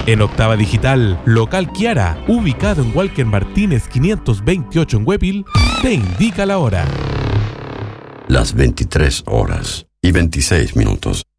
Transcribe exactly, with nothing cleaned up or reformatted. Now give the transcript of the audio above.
En Octava Digital, local Kiara, ubicado en Walker Martínez quinientos veintiocho en Huepil, te indica la hora. Las veintitrés horas y veintiséis minutos.